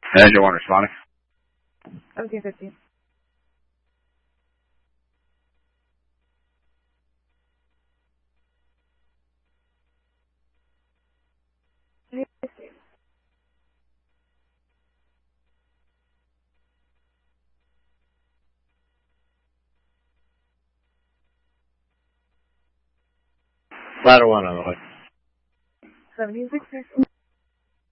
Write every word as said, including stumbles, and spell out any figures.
Angel one responding. Okay, fifteen. Ladder one on the way. seventy-six.